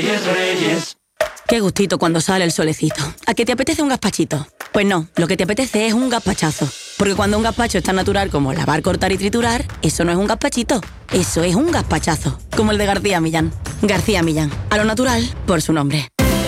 Reyes, Reyes. Qué gustito cuando sale el solecito. ¿A qué te apetece un gazpachito? Pues no, lo que te apetece es un gazpachazo. Porque cuando un gazpacho es tan natural como lavar, cortar y triturar, eso no es un gazpachito, eso es un gazpachazo. Como el de García Millán. García Millán, a lo natural, por su nombre.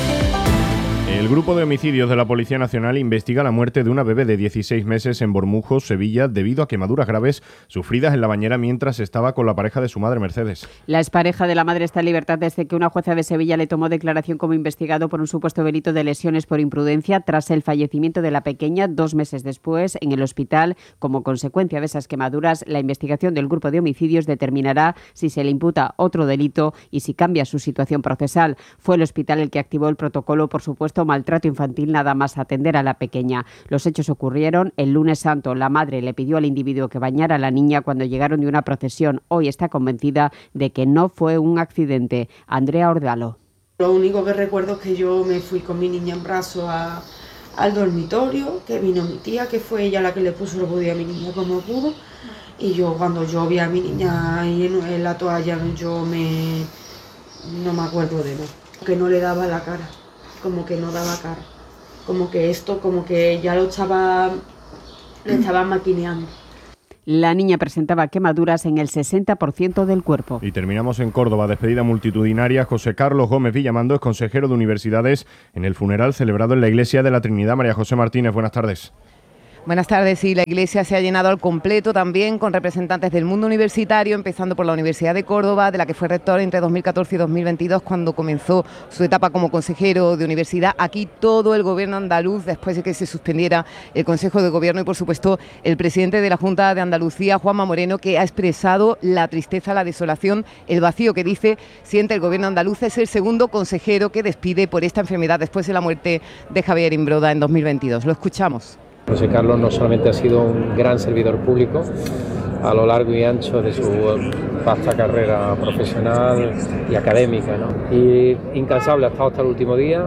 El grupo de homicidios de la Policía Nacional investiga la muerte de una bebé de 16 meses en Bormujos, Sevilla, debido a quemaduras graves sufridas en la bañera mientras estaba con la pareja de su madre, Mercedes. La expareja de la madre está en libertad desde que una jueza de Sevilla le tomó declaración como investigado por un supuesto delito de lesiones por imprudencia tras el fallecimiento de la pequeña 2 meses después en el hospital. Como consecuencia de esas quemaduras, la investigación del grupo de homicidios determinará si se le imputa otro delito y si cambia su situación procesal. Fue el hospital el que activó el protocolo, por supuesto, maltrato infantil, nada más atender a la pequeña. Los hechos ocurrieron el lunes santo. La madre le pidió al individuo que bañara a la niña cuando llegaron de una procesión. Hoy está convencida de que no fue un accidente. Andrea Ordalo. Lo único que recuerdo es que yo me fui con mi niña en brazos al dormitorio, que vino mi tía, que fue ella la que le puso el body a mi niña como pudo. Y yo cuando yo vi a mi niña ahí en la toalla, no me acuerdo de nada. Que no le daba la cara. Como que no daba cara, como que ya lo estaba maquineando. La niña presentaba quemaduras en el 60% del cuerpo. Y terminamos en Córdoba. Despedida multitudinaria. José Carlos Gómez Villamando es consejero de Universidades en el funeral celebrado en la Iglesia de la Trinidad. María José Martínez, buenas tardes. Buenas tardes. Sí, la iglesia se ha llenado al completo también con representantes del mundo universitario, empezando por la Universidad de Córdoba, de la que fue rector entre 2014 y 2022, cuando comenzó su etapa como consejero de universidad. Aquí todo el gobierno andaluz, después de que se suspendiera el Consejo de Gobierno, y por supuesto el presidente de la Junta de Andalucía, Juanma Moreno, que ha expresado la tristeza, la desolación, el vacío que dice siente el gobierno andaluz. Es el segundo consejero que despide por esta enfermedad después de la muerte de Javier Imbroda en 2022. Lo escuchamos. José Carlos no solamente ha sido un gran servidor público a lo largo y ancho de su vasta carrera profesional y académica, ¿no? Y incansable, ha estado hasta el último día.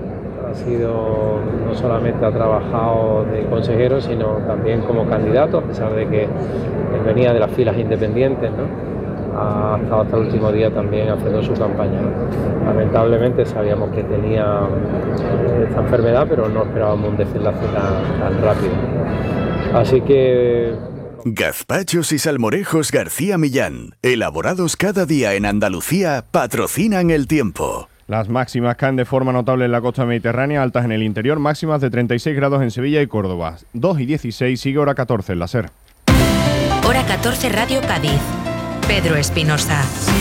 No solamente ha trabajado de consejero, sino también como candidato, a pesar de que venía de las filas independientes, ¿no? Ha estado hasta el último día también haciendo su campaña, ¿no? Lamentablemente sabíamos que tenía esta enfermedad, pero no esperábamos un desenlace tan rápido. Así que... Gazpachos y salmorejos García Millán, elaborados cada día en Andalucía, patrocinan el tiempo. Las máximas caen de forma notable en la costa mediterránea, altas en el interior, máximas de 36 grados en Sevilla y Córdoba. 2 y 16, sigue hora 14 en la SER. Hora 14, Radio Cádiz. Pedro Espinosa.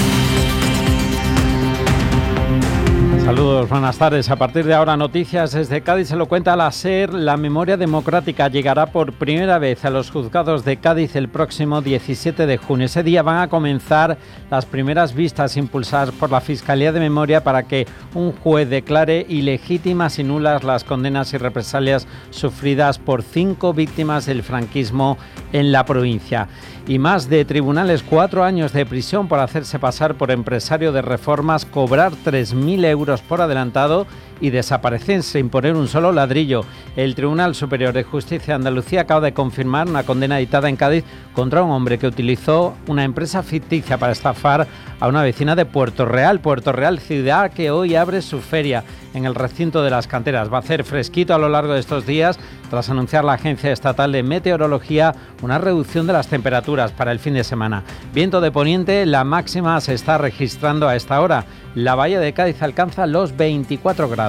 Saludos, buenas tardes. A partir de ahora, noticias desde Cádiz. Se lo cuenta la SER. La memoria democrática llegará por primera vez a los juzgados de Cádiz el próximo 17 de junio. Ese día van a comenzar las primeras vistas impulsadas por la Fiscalía de Memoria para que un juez declare ilegítimas y nulas las condenas y represalias sufridas por 5 víctimas del franquismo en la provincia. Y más de tribunales, 4 años de prisión por hacerse pasar por empresario de reformas, cobrar 3.000 euros por adelantado y desaparecer sin poner un solo ladrillo. El Tribunal Superior de Justicia de Andalucía acaba de confirmar una condena dictada en Cádiz contra un hombre que utilizó una empresa ficticia para estafar a una vecina de Puerto Real, ciudad que hoy abre su feria en el recinto de las canteras. Va a hacer fresquito a lo largo de estos días, tras anunciar la Agencia Estatal de Meteorología una reducción de las temperaturas para el fin de semana. Viento de poniente, la máxima se está registrando a esta hora. La bahía de Cádiz alcanza los 24 grados.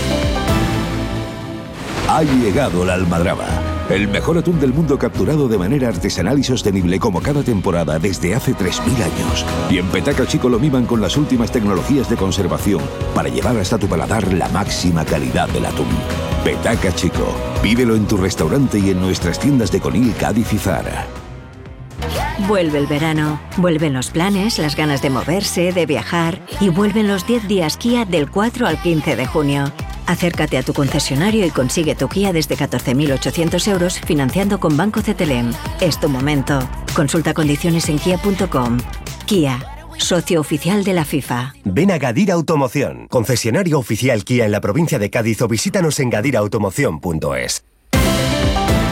Ha llegado la almadraba, el mejor atún del mundo capturado de manera artesanal y sostenible como cada temporada desde hace 3.000 años. Y en Petaca Chico lo miman con las últimas tecnologías de conservación para llevar hasta tu paladar la máxima calidad del atún. Petaca Chico, pídelo en tu restaurante y en nuestras tiendas de Conil, Cádiz y Zara. Vuelve el verano, vuelven los planes, las ganas de moverse, de viajar y vuelven los 10 días Kia del 4 al 15 de junio. Acércate a tu concesionario y consigue tu Kia desde 14.800 euros financiando con Banco CTLM. Es tu momento. Consulta condiciones en kia.com. Kia, socio oficial de la FIFA. Ven a Gadira Automoción, concesionario oficial Kia en la provincia de Cádiz, o visítanos en gadiraautomoción.es.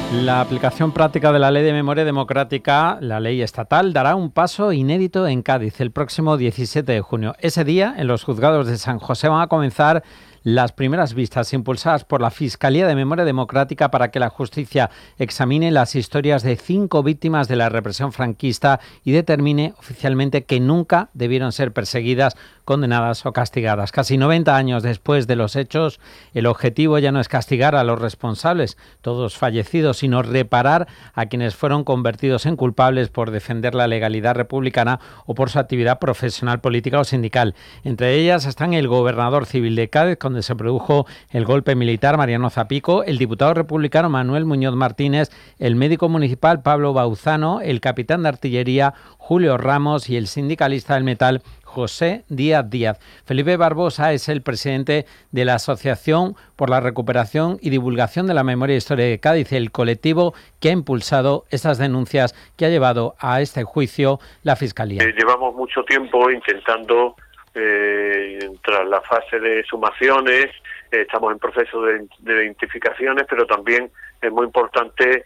La aplicación práctica de la Ley de Memoria Democrática, la ley estatal, dará un paso inédito en Cádiz el próximo 17 de junio. Ese día, en los juzgados de San José van a comenzar las primeras vistas impulsadas por la Fiscalía de Memoria Democrática para que la justicia examine las historias de 5 víctimas de la represión franquista y determine oficialmente que nunca debieron ser perseguidas, condenadas o castigadas. Casi 90 años después de los hechos, el objetivo ya no es castigar a los responsables, todos fallecidos, sino reparar a quienes fueron convertidos en culpables por defender la legalidad republicana o por su actividad profesional, política o sindical. Entre ellas están el gobernador civil de Cádiz, donde se produjo el golpe militar, Mariano Zapico, el diputado republicano Manuel Muñoz Martínez, el médico municipal Pablo Bauzano, el capitán de artillería Julio Ramos y el sindicalista del metal José Díaz Díaz. Felipe Barbosa es el presidente de la Asociación por la Recuperación y Divulgación de la Memoria e Historia de Cádiz, el colectivo que ha impulsado estas denuncias que ha llevado a este juicio la Fiscalía. Llevamos mucho tiempo intentando, tras la fase de sumaciones, estamos en proceso de identificaciones, pero también es muy importante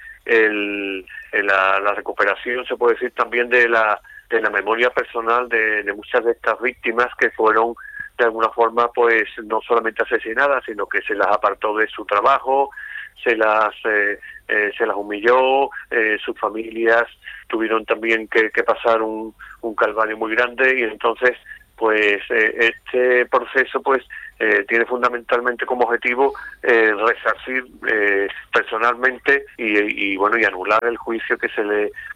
la recuperación, se puede decir, también de la memoria personal de muchas de estas víctimas que fueron de alguna forma pues no solamente asesinadas, sino que se las apartó de su trabajo, se las humilló, sus familias tuvieron también que pasar un calvario muy grande, y entonces pues este proceso pues tiene fundamentalmente como objetivo resarcir personalmente y anular el juicio que se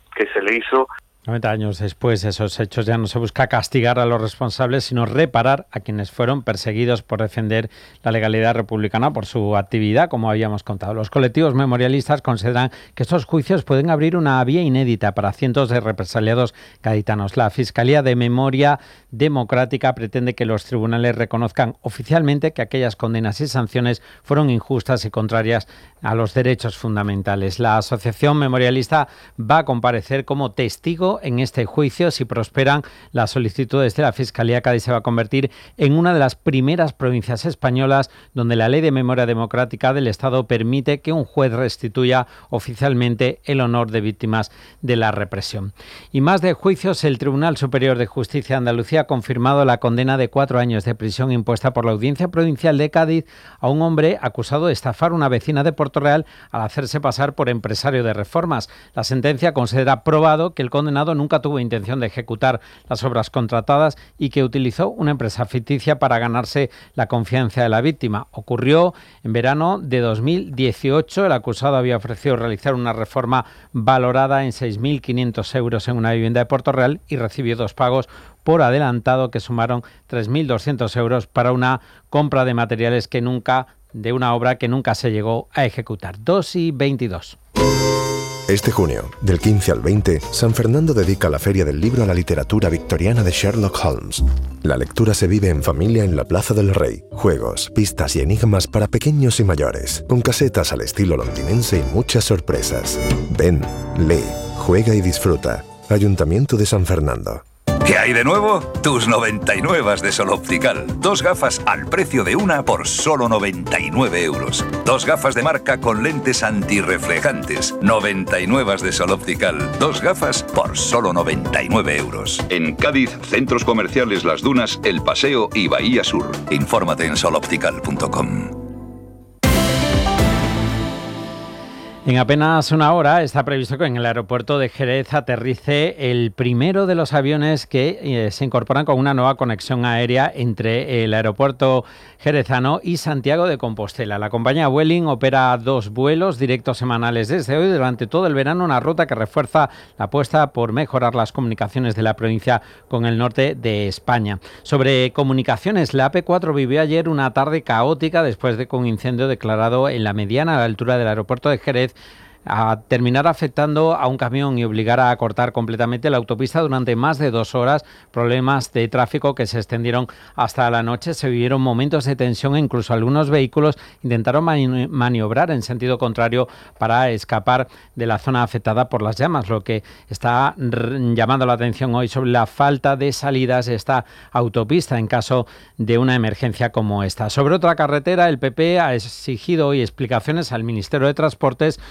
le hizo. 90 años después de esos hechos ya no se busca castigar a los responsables, sino reparar a quienes fueron perseguidos por defender la legalidad republicana por su actividad, como habíamos contado. Los colectivos memorialistas consideran que estos juicios pueden abrir una vía inédita para cientos de represaliados gaditanos. La Fiscalía de Memoria Democrática pretende que los tribunales reconozcan oficialmente que aquellas condenas y sanciones fueron injustas y contrarias a los derechos fundamentales. La Asociación Memorialista va a comparecer como testigo en este juicio. Si prosperan las solicitudes de la Fiscalía, Cádiz se va a convertir en una de las primeras provincias españolas donde la Ley de Memoria Democrática del Estado permite que un juez restituya oficialmente el honor de víctimas de la represión. Y más de juicios, el Tribunal Superior de Justicia de Andalucía ha confirmado la condena de 4 años de prisión impuesta por la Audiencia Provincial de Cádiz a un hombre acusado de estafar a una vecina de Puerto Real al hacerse pasar por empresario de reformas. La sentencia considera probado que el condenado nunca tuvo intención de ejecutar las obras contratadas y que utilizó una empresa ficticia para ganarse la confianza de la víctima. Ocurrió en verano de 2018. El acusado había ofrecido realizar una reforma valorada en 6.500 euros en una vivienda de Puerto Real y recibió 2 pagos por adelantado que sumaron 3.200 euros para una compra de materiales de una obra que nunca se llegó a ejecutar. 2:22. Este junio, del 15 al 20, San Fernando dedica la Feria del Libro a la literatura victoriana de Sherlock Holmes. La lectura se vive en familia en la Plaza del Rey. Juegos, pistas y enigmas para pequeños y mayores, con casetas al estilo londinense y muchas sorpresas. Ven, lee, juega y disfruta. Ayuntamiento de San Fernando. ¿Qué hay de nuevo? Tus 99 de Sol Optical. 2 gafas al precio de una por solo 99 euros. 2 gafas de marca con lentes antirreflejantes. 99 de Sol Optical. 2 gafas por solo 99 euros. En Cádiz, centros comerciales Las Dunas, El Paseo y Bahía Sur. Infórmate en soloptical.com. En apenas una hora está previsto que en el aeropuerto de Jerez aterrice el primero de los aviones que se incorporan con una nueva conexión aérea entre el aeropuerto jerezano y Santiago de Compostela. La compañía Vueling opera 2 vuelos directos semanales desde hoy durante todo el verano, una ruta que refuerza la apuesta por mejorar las comunicaciones de la provincia con el norte de España. Sobre comunicaciones, la AP4 vivió ayer una tarde caótica después de que un incendio declarado en la mediana a la altura del aeropuerto de Jerez a terminar afectando a un camión y obligar a cortar completamente la autopista durante más de 2 horas. Problemas de tráfico que se extendieron hasta la noche. Se vivieron momentos de tensión e incluso algunos vehículos intentaron maniobrar en sentido contrario para escapar de la zona afectada por las llamas, lo que está llamando la atención hoy sobre la falta de salidas de esta autopista en caso de una emergencia como esta. Sobre otra carretera, el PP ha exigido hoy explicaciones al Ministerio de Transportes sobre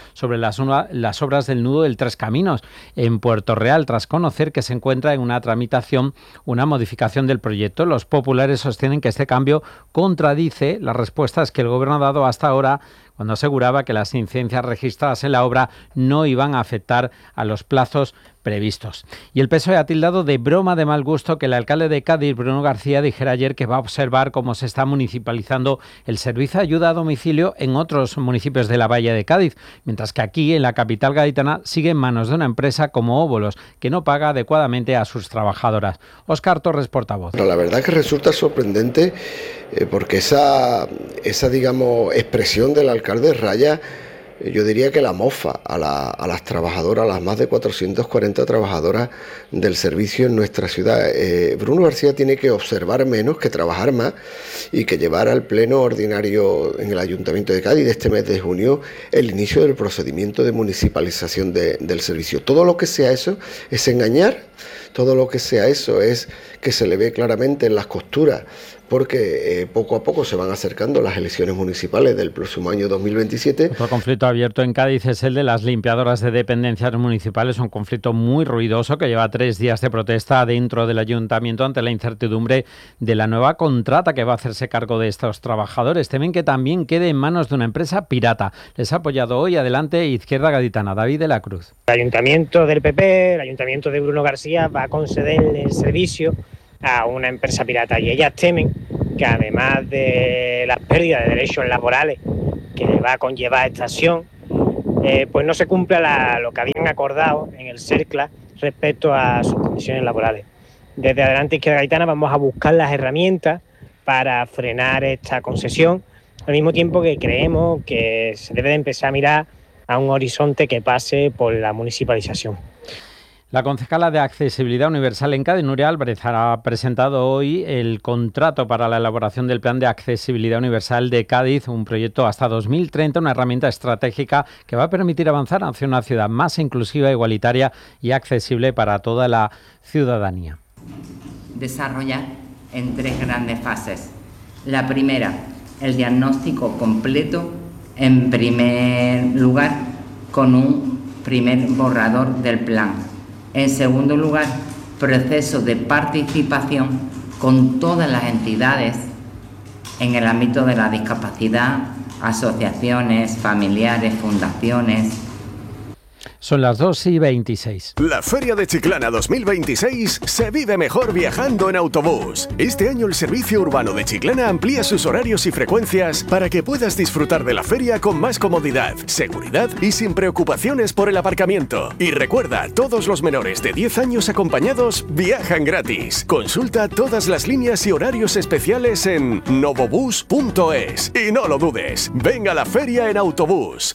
las obras del nudo del Tres Caminos en Puerto Real, tras conocer que se encuentra en una tramitación una modificación del proyecto. Los populares sostienen que este cambio contradice las respuestas que el Gobierno ha dado hasta ahora, cuando aseguraba que las incidencias registradas en la obra no iban a afectar a los plazos previstos. Y el PSOE ha tildado de broma de mal gusto que el alcalde de Cádiz, Bruno García, dijera ayer que va a observar cómo se está municipalizando el servicio de ayuda a domicilio en otros municipios de la Bahía de Cádiz, mientras que aquí, en la capital gaditana, sigue en manos de una empresa como Óbolos, que no paga adecuadamente a sus trabajadoras. Óscar Torres, portavoz. La verdad que resulta sorprendente porque esa digamos, expresión del alcalde raya, yo diría que la mofa a las trabajadoras, a las más de 440 trabajadoras del servicio en nuestra ciudad. Bruno García tiene que observar menos, que trabajar más y que llevar al pleno ordinario en el Ayuntamiento de Cádiz de este mes de junio el inicio del procedimiento de municipalización del servicio. Todo lo que sea eso es engañar, todo lo que sea eso es que se le ve claramente en las costuras, porque poco a poco se van acercando las elecciones municipales del próximo año 2027. Otro conflicto abierto en Cádiz es el de las limpiadoras de dependencias municipales, un conflicto muy ruidoso que lleva 3 días de protesta dentro del ayuntamiento ante la incertidumbre de la nueva contrata que va a hacerse cargo de estos trabajadores. Temen que también quede en manos de una empresa pirata. Les ha apoyado hoy Adelante Izquierda Gaditana, David de la Cruz. El ayuntamiento del PP, el ayuntamiento de Bruno García va a conceder el servicio a una empresa pirata y ellas temen que además de las pérdidas de derechos laborales que va a conllevar esta acción, pues no se cumpla lo que habían acordado en el CERCLA respecto a sus condiciones laborales. Desde Adelante Izquierda Gaditana vamos a buscar las herramientas para frenar esta concesión, al mismo tiempo que creemos que se debe de empezar a mirar a un horizonte que pase por la municipalización. La concejala de Accesibilidad Universal en Cádiz, Nuria Álvarez, ha presentado hoy el contrato para la elaboración del Plan de Accesibilidad Universal de Cádiz, un proyecto hasta 2030, una herramienta estratégica que va a permitir avanzar hacia una ciudad más inclusiva, igualitaria y accesible para toda la ciudadanía. Desarrollar en 3 grandes fases. La primera, el diagnóstico completo, en primer lugar, con un primer borrador del plan. En segundo lugar, proceso de participación con todas las entidades en el ámbito de la discapacidad, asociaciones, familiares, fundaciones. Son las 2:26. La Feria de Chiclana 2026 se vive mejor viajando en autobús. Este año el Servicio Urbano de Chiclana amplía sus horarios y frecuencias para que puedas disfrutar de la feria con más comodidad, seguridad y sin preocupaciones por el aparcamiento. Y recuerda, todos los menores de 10 años acompañados viajan gratis. Consulta todas las líneas y horarios especiales en novobus.es. Y no lo dudes, venga a la feria en autobús.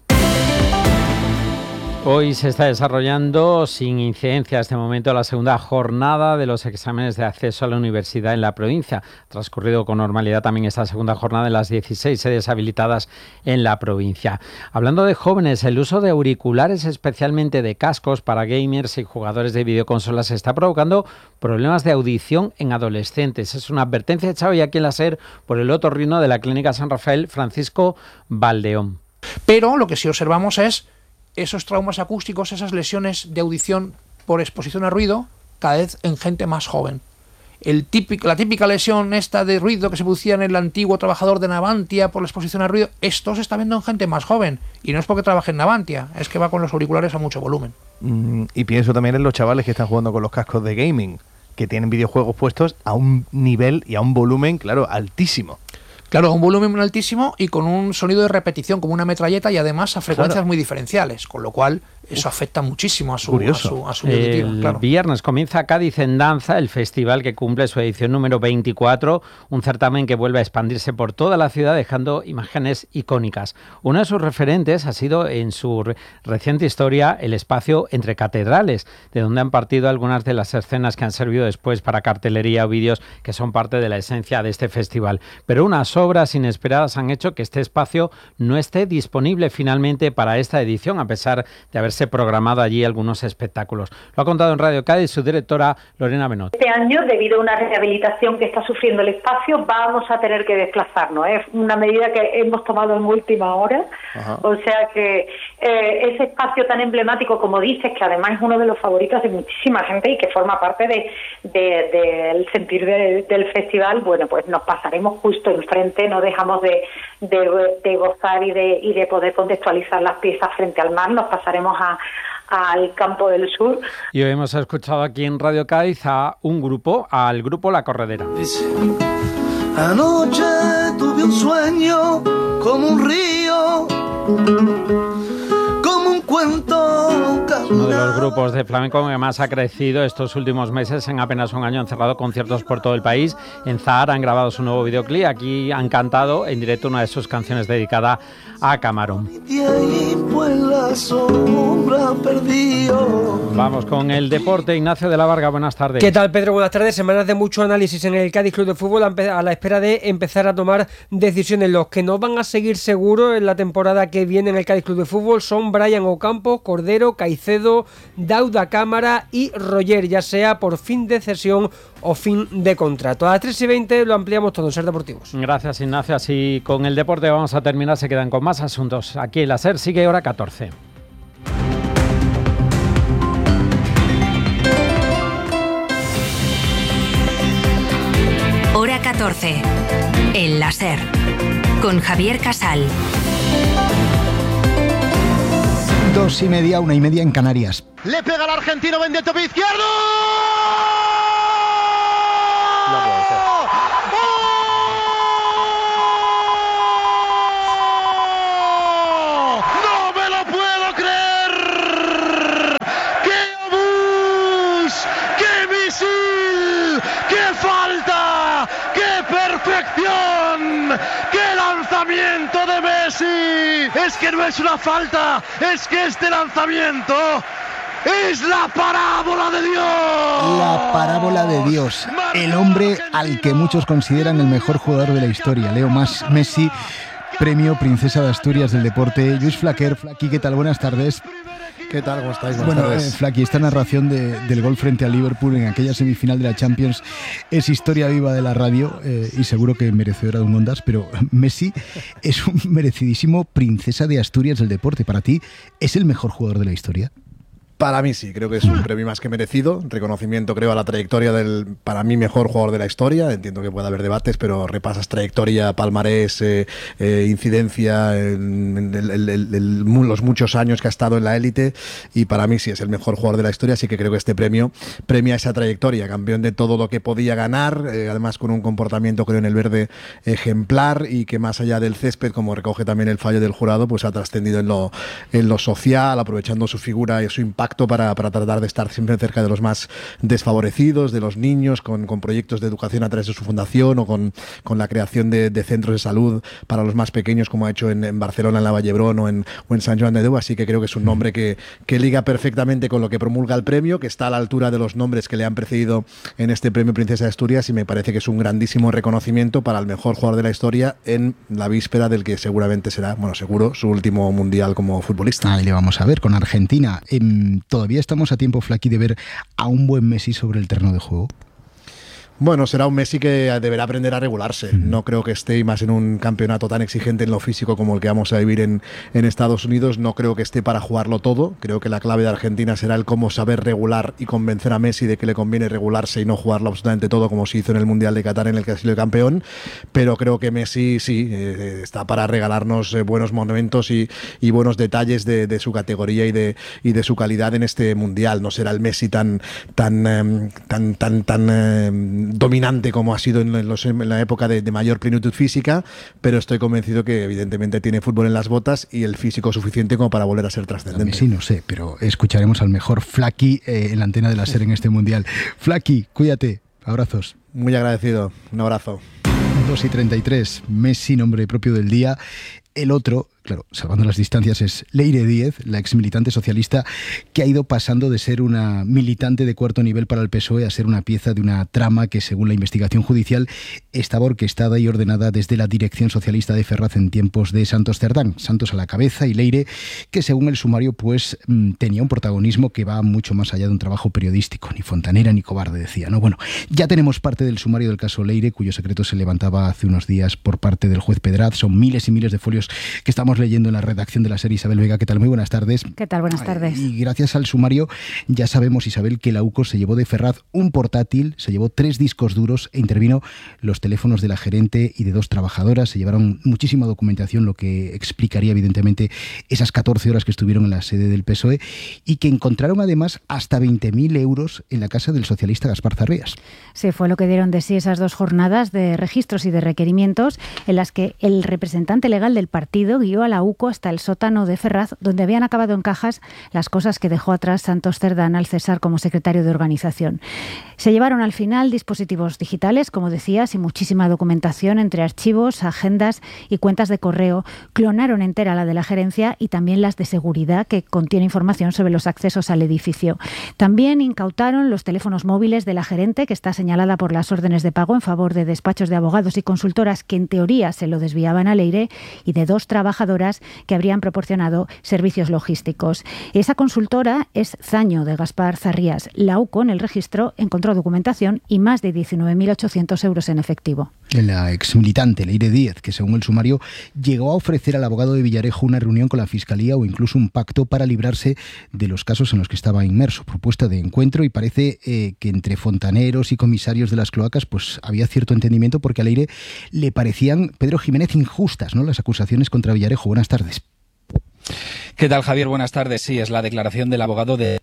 Hoy se está desarrollando sin incidencias de momento la segunda jornada de los exámenes de acceso a la universidad en la provincia. Ha transcurrido con normalidad también esta segunda jornada en las 16 sedes habilitadas en la provincia. Hablando de jóvenes, el uso de auriculares, especialmente de cascos para gamers y jugadores de videoconsolas, está provocando problemas de audición en adolescentes. Es una advertencia hecha hoy aquí en la SER por el otorrino de la Clínica San Rafael, Francisco Valdeón. Pero lo que sí observamos es esos traumas acústicos, esas lesiones de audición por exposición a ruido, cada vez en gente más joven. La típica lesión esta de ruido que se producía en el antiguo trabajador de Navantia por la exposición a ruido, esto se está viendo en gente más joven. Y no es porque trabaje en Navantia, es que va con los auriculares a mucho volumen. Y pienso también en los chavales que están jugando con los cascos de gaming, que tienen videojuegos puestos a un nivel y a un volumen, claro, altísimo. Claro, un volumen altísimo y con un sonido de repetición como una metralleta y además a frecuencias muy diferenciales, con lo cual eso afecta muchísimo a su auditiva. El viernes comienza Cádiz en Danza, el festival que cumple su edición número 24, un certamen que vuelve a expandirse por toda la ciudad dejando imágenes icónicas. Uno de sus referentes ha sido en su reciente historia el espacio Entre Catedrales, de donde han partido algunas de las escenas que han servido después para cartelería o vídeos que son parte de la esencia de este festival. Pero unas obras inesperadas han hecho que este espacio no esté disponible finalmente para esta edición, a pesar de haberse tenerse programado allí algunos espectáculos. Lo ha contado en Radio Cádiz su directora Lorena Benot. Este año, debido a una rehabilitación que está sufriendo el espacio, vamos a tener que desplazarnos. Es una medida que hemos tomado en última hora. Ajá. O sea que ese espacio tan emblemático, como dices, que además es uno de los favoritos de muchísima gente y que forma parte del sentir del festival, bueno, pues nos pasaremos justo enfrente, no dejamos de gozar y de poder contextualizar las piezas frente al mar, nos pasaremos al Campo del Sur. Y hoy hemos escuchado aquí en Radio Cádiz al grupo La Corredera. Anoche tuve un sueño como un río, como un cuento. Uno de los grupos de flamenco que más ha crecido estos últimos meses. En apenas un año han cerrado conciertos por todo el país. En Zahara han grabado su nuevo videoclip. Aquí han cantado en directo una de sus canciones dedicada a Camarón. Vamos con el deporte. Ignacio de la Varga, buenas tardes. ¿Qué tal, Pedro? Buenas tardes. Semanas de mucho análisis en el Cádiz Club de Fútbol a la espera de empezar a tomar decisiones. Los que no van a seguir seguros en la temporada que viene en el Cádiz Club de Fútbol son Brian Ocampos, Cordero, Caicedo, Dauda Cámara y Roger, ya sea por fin de cesión o fin de contrato. A las 3:20 lo ampliamos todo en Ser Deportivos. Gracias, Ignacio. Así con el deporte vamos a terminar. Se quedan con más asuntos. Aquí en la SER sigue hora 14. Hora 14. En la SER. Con Javier Casal. 2:30, 1:30 en Canarias. Le pega al argentino, vende el tope izquierdo. No puede ser. ¡No me lo puedo creer! ¡Qué obús! ¡Qué misil! ¡Qué falta! ¡Qué perfección! ¡Qué lanzamiento de Messi! Es que no es una falta, es que este lanzamiento es la parábola de Dios. La parábola de Dios. El hombre al que muchos consideran el mejor jugador de la historia, Leo Messi, premio Princesa de Asturias del deporte. Lluís Flaquer. Flaqui, ¿qué tal? Buenas tardes. ¿Qué tal? ¿Cómo estáis? Buenas tardes. Flaqui, esta narración del gol frente a Liverpool en aquella semifinal de la Champions es historia viva de la radio y seguro que merecedora de un Ondas, pero Messi es un merecidísimo Princesa de Asturias del deporte. ¿Para ti es el mejor jugador de la historia? Para mí sí, creo que es un premio más que merecido, reconocimiento creo a la trayectoria del, para mí, mejor jugador de la historia. Entiendo que puede haber debates, pero repasas trayectoria, palmarés, incidencia, los muchos años que ha estado en la élite, y para mí sí es el mejor jugador de la historia, así que creo que este premio premia esa trayectoria, campeón de todo lo que podía ganar, además con un comportamiento, creo, en el verde ejemplar, y que más allá del césped, como recoge también el fallo del jurado, pues ha trascendido en lo social, aprovechando su figura y su impacto para tratar de estar siempre cerca de los más desfavorecidos, de los niños, con proyectos de educación a través de su fundación, o con la creación de centros de salud para los más pequeños, como ha hecho en Barcelona, en la Vallebrón o en San Joan de Déu. Así que creo que es un nombre que liga perfectamente con lo que promulga el premio, que está a la altura de los nombres que le han precedido en este premio Princesa de Asturias, y me parece que es un grandísimo reconocimiento para el mejor jugador de la historia en la víspera del que seguramente será, bueno, seguro, su último mundial como futbolista. Ahí le vamos a ver con Argentina. ¿Todavía estamos a tiempo, Flaqui, de ver a un buen Messi sobre el terreno de juego? Bueno, será un Messi que deberá aprender a regularse. No creo que esté, y más en un campeonato tan exigente en lo físico como el que vamos a vivir en Estados Unidos, no creo que esté para jugarlo todo. Creo que la clave de Argentina será el cómo saber regular y convencer a Messi de que le conviene regularse y no jugarlo absolutamente todo, como se hizo en el Mundial de Qatar, en el que ha sido campeón. Pero creo que Messi sí está para regalarnos buenos momentos y buenos detalles de su categoría y de su calidad en este Mundial. No será el Messi tan dominante como ha sido en la época de mayor plenitud física, pero estoy convencido que evidentemente tiene fútbol en las botas y el físico suficiente como para volver a ser trascendente. Sí, no sé, pero escucharemos al mejor Flaqui en la antena de la SER en este Mundial. Flaqui, cuídate, abrazos. Muy agradecido, un abrazo. 2:33, Messi, nombre propio del día. El otro, claro, salvando las distancias, es Leire Díez, la ex militante socialista que ha ido pasando de ser una militante de cuarto nivel para el PSOE a ser una pieza de una trama que, según la investigación judicial, estaba orquestada y ordenada desde la dirección socialista de Ferraz en tiempos de Santos Cerdán. Santos a la cabeza y Leire, que según el sumario pues tenía un protagonismo que va mucho más allá de un trabajo periodístico. Ni fontanera ni cobarde, decía, ¿no? Bueno, ya tenemos parte del sumario del caso Leire, cuyo secreto se levantaba hace unos días por parte del juez Pedraz. Son miles y miles de folios que estamos leyendo en la redacción de la serie. Isabel Vega, ¿qué tal? Muy buenas tardes. ¿Qué tal? Buenas tardes. Y gracias al sumario ya sabemos, Isabel, que la UCO se llevó de Ferraz un portátil, se llevó 3 discos duros e intervino los teléfonos de la gerente y de 2 trabajadoras. Se llevaron muchísima documentación, lo que explicaría evidentemente esas 14 horas que estuvieron en la sede del PSOE, y que encontraron además hasta 20.000 euros en la casa del socialista Gaspar Zarrías. Sí, fue lo que dieron de sí esas 2 jornadas de registros y de requerimientos en las que el representante legal del partido guió a la UCO hasta el sótano de Ferraz, donde habían acabado en cajas las cosas que dejó atrás Santos Cerdán al cesar como secretario de organización. Se llevaron al final dispositivos digitales, como decías, y muchísima documentación entre archivos, agendas y cuentas de correo. Clonaron entera la de la gerencia y también las de seguridad, que contiene información sobre los accesos al edificio. También incautaron los teléfonos móviles de la gerente, que está señalada por las órdenes de pago en favor de despachos de abogados y consultoras que en teoría se lo desviaban a Leire, y de 2 trabajadoras que habrían proporcionado servicios logísticos. Esa consultora es Zaño, de Gaspar Zarrías. La UCO en el registro encontró documentación y más de 19.800 euros en efectivo. La exmilitante Leire Díez, que según el sumario llegó a ofrecer al abogado de Villarejo una reunión con la Fiscalía o incluso un pacto para librarse de los casos en los que estaba inmerso. Propuesta de encuentro, y parece que entre fontaneros y comisarios de las cloacas pues había cierto entendimiento, porque a Leire le parecían, Pedro Jiménez, injustas, ¿no?, las acusaciones contra Villarejo. Buenas tardes. ¿Qué tal, Javier? Buenas tardes. Sí, es la declaración del abogado de...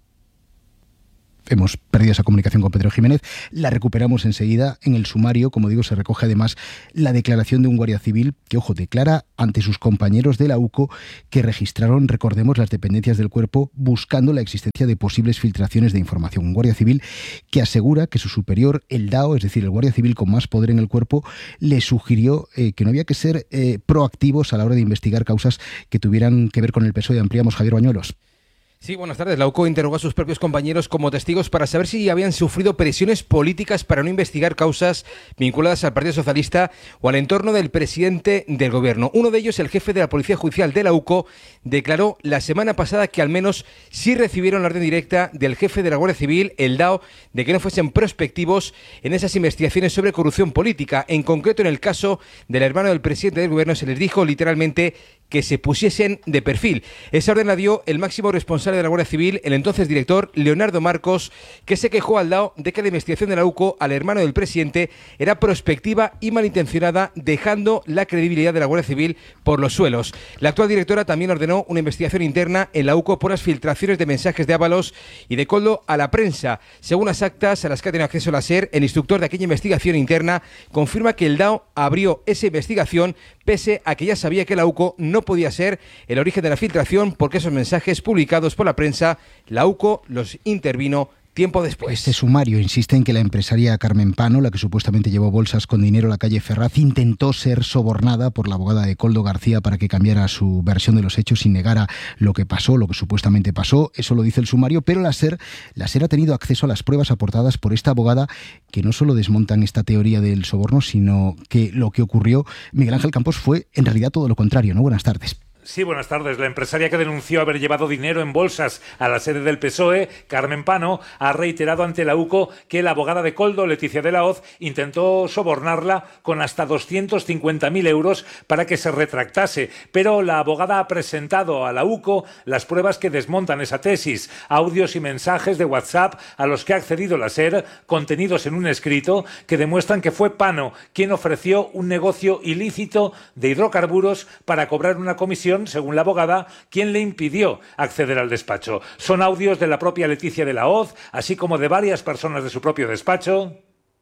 Hemos perdido esa comunicación con Pedro Jiménez, la recuperamos enseguida. En el sumario, como digo, se recoge además la declaración de un guardia civil que, ojo, declara ante sus compañeros de la UCO que registraron, recordemos, las dependencias del cuerpo buscando la existencia de posibles filtraciones de información. Un guardia civil que asegura que su superior, el DAO, es decir, el guardia civil con más poder en el cuerpo, le sugirió que no había que ser proactivos a la hora de investigar causas que tuvieran que ver con el PSOE. Ampliamos, Javier Bañuelos. Sí, buenas tardes. La UCO interrogó a sus propios compañeros como testigos para saber si habían sufrido presiones políticas para no investigar causas vinculadas al Partido Socialista o al entorno del presidente del Gobierno. Uno de ellos, el jefe de la Policía Judicial de la UCO, declaró la semana pasada que al menos sí recibieron la orden directa del jefe de la Guardia Civil, el DAO, de que no fuesen prospectivos en esas investigaciones sobre corrupción política. En concreto, en el caso del hermano del presidente del Gobierno, se les dijo literalmente que se pusiesen de perfil. Esa orden la dio el máximo responsable de la Guardia Civil, el entonces director Leonardo Marcos, que se quejó al DAO de que la investigación de la UCO al hermano del presidente era prospectiva y malintencionada, dejando la credibilidad de la Guardia Civil por los suelos. La actual directora también ordenó una investigación interna en la UCO por las filtraciones de mensajes de Ábalos y de Koldo a la prensa. Según las actas a las que ha tenido acceso la SER, el instructor de aquella investigación interna confirma que el DAO abrió esa investigación pese a que ya sabía que la UCO no podía ser el origen de la filtración, porque esos mensajes publicados por la prensa, la UCO los intervino tiempo después. Este sumario insiste en que la empresaria Carmen Pano, la que supuestamente llevó bolsas con dinero a la calle Ferraz, intentó ser sobornada por la abogada de Koldo García para que cambiara su versión de los hechos y negara lo que pasó, lo que supuestamente pasó. Eso lo dice el sumario, pero la SER ha tenido acceso a las pruebas aportadas por esta abogada, que no solo desmontan esta teoría del soborno, sino que lo que ocurrió, Miguel Ángel Campos, fue en realidad todo lo contrario, ¿no? Buenas tardes. Sí, buenas tardes. La empresaria que denunció haber llevado dinero en bolsas a la sede del PSOE, Carmen Pano, ha reiterado ante la UCO que la abogada de Koldo, Leticia de la Hoz, intentó sobornarla con hasta 250.000 euros para que se retractase. Pero la abogada ha presentado a la UCO las pruebas que desmontan esa tesis, audios y mensajes de WhatsApp a los que ha accedido la SER, contenidos en un escrito, que demuestran que fue Pano quien ofreció un negocio ilícito de hidrocarburos para cobrar una comisión, según la abogada, quien le impidió acceder al despacho. Son audios de la propia Leticia de la Hoz, así como de varias personas de su propio despacho.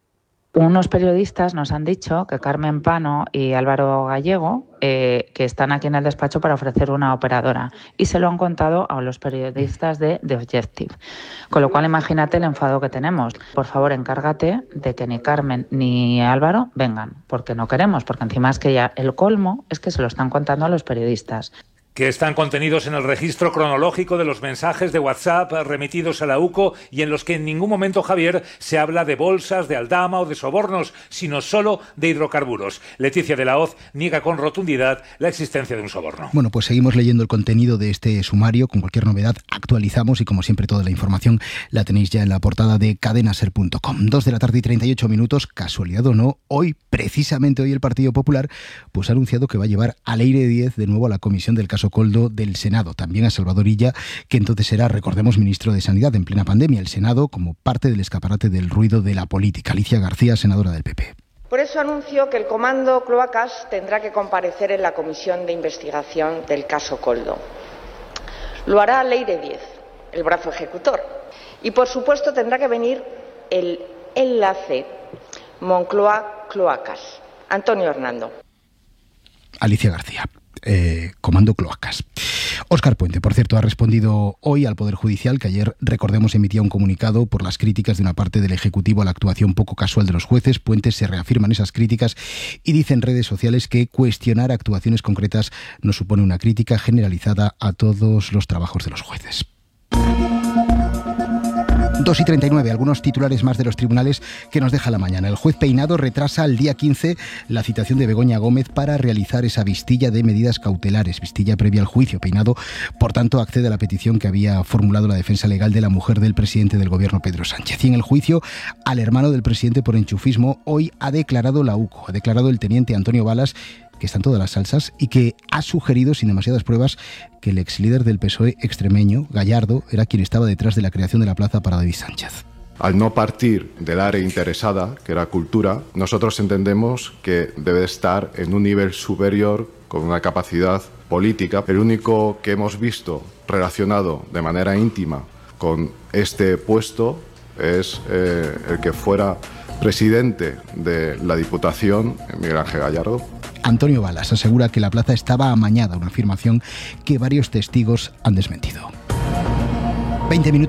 Unos periodistas nos han dicho que Carmen Pano y Álvaro Gallego que están aquí en el despacho para ofrecer una operadora y se lo han contado a los periodistas de The Objective. Con lo cual imagínate el enfado que tenemos. Por favor, encárgate de que ni Carmen ni Álvaro vengan, porque no queremos, porque encima es que ya el colmo es que se lo están contando a los periodistas. Que están contenidos en el registro cronológico de los mensajes de WhatsApp remitidos a la UCO y en los que en ningún momento, Javier, se habla de bolsas, de aldama o de sobornos, sino solo de hidrocarburos. Leticia de la Hoz niega con rotundidad la existencia de un soborno. Bueno, pues seguimos leyendo el contenido de este sumario. Con cualquier novedad actualizamos y, como siempre, toda la información la tenéis ya en la portada de cadenaser.com. 2:38 p.m, casualidad o no, hoy, precisamente hoy, el Partido Popular pues ha anunciado que va a llevar a Leire Díez de nuevo a la comisión del caso Coldo del Senado, también a Salvador Illa, que entonces era, recordemos, ministro de Sanidad en plena pandemia. El Senado como parte del escaparate del ruido de la política. Alicia García, senadora del PP. Por eso anuncio que el Comando Cloacas tendrá que comparecer en la comisión de investigación del caso Coldo. Lo hará Leire Díez, el brazo ejecutor. Y por supuesto tendrá que venir el enlace Moncloa-Cloacas, Antonio Hernando. Alicia García. Comando Cloacas. Óscar Puente, por cierto, ha respondido hoy al Poder Judicial, que ayer, recordemos, emitía un comunicado por las críticas de una parte del Ejecutivo a la actuación poco casual de los jueces. Puente se reafirma en esas críticas y dice en redes sociales que cuestionar actuaciones concretas no supone una crítica generalizada a todos los trabajos de los jueces. 2:39, algunos titulares más de los tribunales que nos deja la mañana. El juez Peinado retrasa al día 15 la citación de Begoña Gómez para realizar esa vistilla de medidas cautelares, vistilla previa al juicio. Peinado, por tanto, accede a la petición que había formulado la defensa legal de la mujer del presidente del gobierno, Pedro Sánchez. Y en el juicio al hermano del presidente por enchufismo, hoy ha declarado la UCO, ha declarado el teniente Antonio Balas, que está en todas las salsas y que ha sugerido, sin demasiadas pruebas, que el ex líder del PSOE extremeño, Gallardo, era quien estaba detrás de la creación de la plaza para David Sánchez. Al no partir del área interesada, que era cultura, nosotros entendemos que debe estar en un nivel superior con una capacidad política. El único que hemos visto relacionado de manera íntima con este puesto es el que fuera presidente de la Diputación, Miguel Ángel Gallardo. Antonio Balas asegura que la plaza estaba amañada, una afirmación que varios testigos han desmentido. 20 minutos.